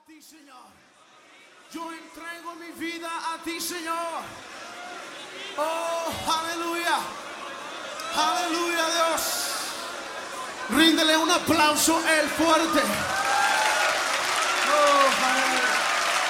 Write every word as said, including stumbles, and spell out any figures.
a ti, Señor. Yo entrego mi vida a ti, Señor. Oh, aleluya. Aleluya, Dios. Ríndele un aplauso el fuerte.